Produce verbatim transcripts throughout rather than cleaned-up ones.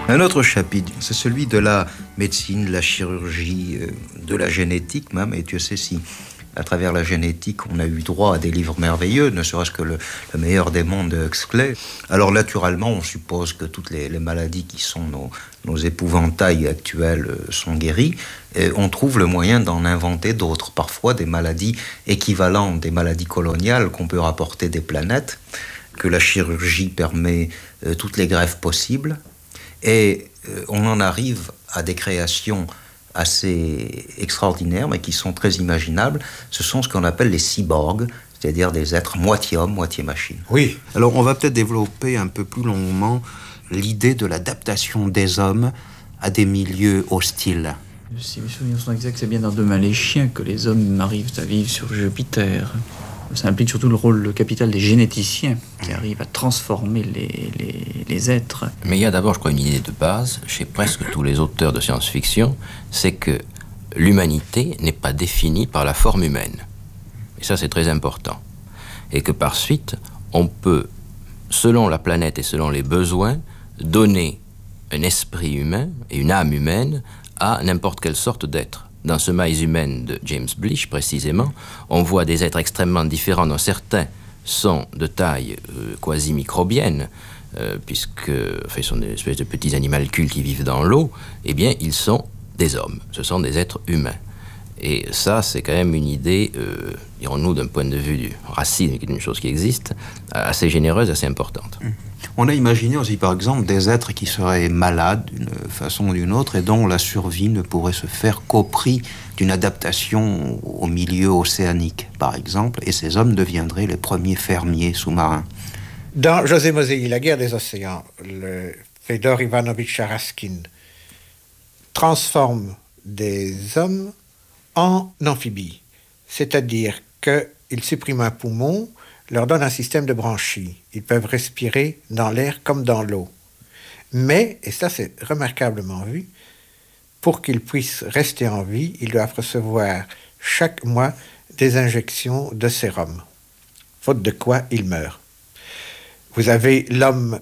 Un autre chapitre, c'est celui de la médecine, de la chirurgie, de la génétique même, et Dieu sait si, à travers la génétique, on a eu droit à des livres merveilleux, ne serait-ce que le, le meilleur des mondes de Huxley. Alors naturellement, on suppose que toutes les, les maladies qui sont nos, nos épouvantails actuels sont guéries, et on trouve le moyen d'en inventer d'autres, parfois des maladies équivalentes, des maladies coloniales qu'on peut rapporter des planètes, que la chirurgie permet euh, toutes les greffes possibles. Et euh, on en arrive à des créations assez extraordinaires, mais qui sont très imaginables. Ce sont ce qu'on appelle les cyborgs, c'est-à-dire des êtres moitié hommes, moitié machines. Oui, alors on va peut-être développer un peu plus longuement l'idée de l'adaptation des hommes à des milieux hostiles. Si mes souvenirs sont exacts, c'est bien dans Demain les chiens que les hommes arrivent à vivre sur Jupiter. Ça implique surtout le rôle capital des généticiens qui arrivent à transformer les, les, les êtres. Mais il y a d'abord, je crois, une idée de base chez presque tous les auteurs de science-fiction, c'est que l'humanité n'est pas définie par la forme humaine. Et ça, c'est très important. Et que par suite, on peut, selon la planète et selon les besoins, donner un esprit humain et une âme humaine à n'importe quelle sorte d'être. Dans ce Maïs humaine de James Blish, précisément, on voit des êtres extrêmement différents, dont certains sont de taille euh, quasi-microbienne, euh, puisque enfin, ils sont des espèces de petits animalcules qui vivent dans l'eau, eh bien, ils sont des hommes, ce sont des êtres humains. Et ça, c'est quand même une idée, euh, dirons-nous, d'un point de vue du racisme, qui est une chose qui existe, assez généreuse, assez importante. On a imaginé aussi, par exemple, des êtres qui seraient malades d'une façon ou d'une autre et dont la survie ne pourrait se faire qu'au prix d'une adaptation au milieu océanique, par exemple, et ces hommes deviendraient les premiers fermiers sous-marins. Dans José Mosei, La guerre des océans, le Fedor Ivanovitch Charaskin transforme des hommes en amphibies, c'est-à-dire qu'il supprime un poumon, leur donne un système de branchies. Ils peuvent respirer dans l'air comme dans l'eau. Mais, et ça c'est remarquablement vu, pour qu'ils puissent rester en vie, ils doivent recevoir chaque mois des injections de sérum, faute de quoi ils meurent. Vous avez l'homme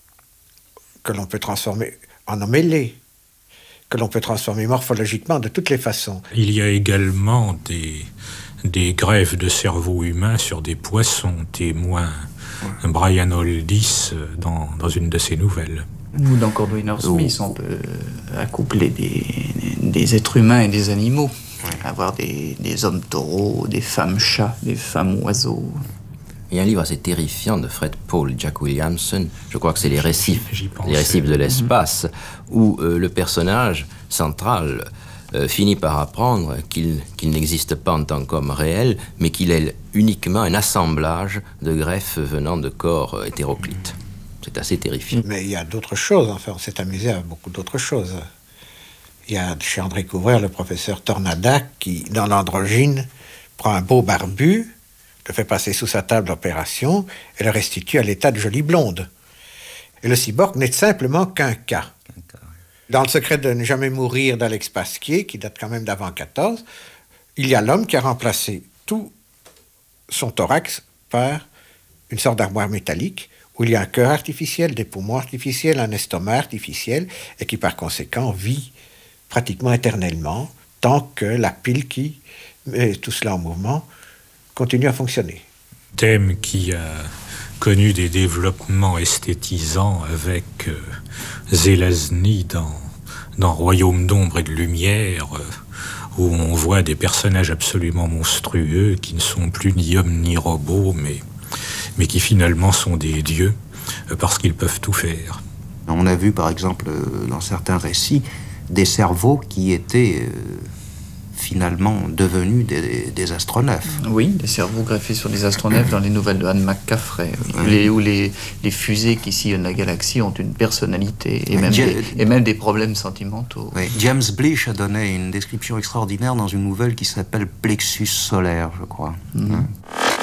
que l'on peut transformer en homme ailé, que l'on peut transformer morphologiquement de toutes les façons. Il y a également des, des greffes de cerveau humain sur des poissons, témoin ouais. Brian Aldiss dans, dans une de ses nouvelles. Ou dans Cordwainer Smith, on peut accoupler des, des êtres humains et des animaux. Ouais. Avoir des, des hommes taureaux, des femmes chats, des femmes oiseaux. Il y a un livre assez terrifiant de Fred Paul et Jack Williamson, je crois que c'est Les Récifs, les récifs de l'espace, mm-hmm. où euh, le personnage central euh, finit par apprendre qu'il, qu'il n'existe pas en tant qu'homme réel, mais qu'il est uniquement un assemblage de greffes venant de corps euh, hétéroclites. C'est assez terrifiant. Mais il y a d'autres choses, enfin, on s'est amusé à beaucoup d'autres choses. Il y a chez André Couvreur le professeur Tornada qui, dans l'androgyne, prend un beau barbu, le fait passer sous sa table d'opération et le restitue à l'état de jolie blonde. Et le cyborg n'est simplement qu'un cas. Dans Le secret de ne jamais mourir d'Alex Pasquier, qui date quand même d'avant quatorze, il y a l'homme qui a remplacé tout son thorax par une sorte d'armoire métallique où il y a un cœur artificiel, des poumons artificiels, un estomac artificiel et qui par conséquent vit pratiquement éternellement tant que la pile qui met tout cela en mouvement continue à fonctionner. Thème qui a connu des développements esthétisants avec euh, Zelazny dans, dans Royaume d'ombre et de lumière, euh, où on voit des personnages absolument monstrueux qui ne sont plus ni hommes ni robots, mais, mais qui finalement sont des dieux euh, parce qu'ils peuvent tout faire. On a vu par exemple euh, dans certains récits des cerveaux qui étaient euh, finalement devenus des, des astronefs. Oui, des cerveaux greffés sur des astronefs dans les nouvelles de Anne McCaffrey, oui. Oui. Les, où les, les fusées qui sillonnent la galaxie ont une personnalité et, oui, même, James, des, et même des problèmes sentimentaux. Oui. James Blish a donné une description extraordinaire dans une nouvelle qui s'appelle Plexus solaire, je crois. Mm-hmm. Hein?